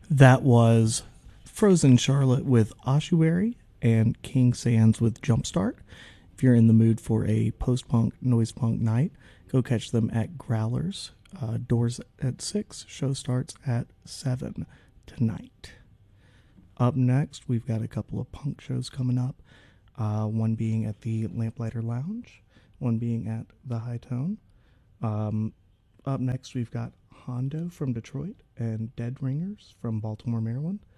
That was Frozen Charlotte with Ossuary and King Sands with Jumpstart. If you're in the mood for a post punk, noise punk night, go catch them at Growlers. Doors at 6, show starts at 7 tonight. Up next, we've got a couple of punk shows coming up. One being at the Lamplighter Lounge, one being at the High Tone. Um, Up next, we've got Hondo from Detroit and Dead Ringers from Baltimore, Maryland.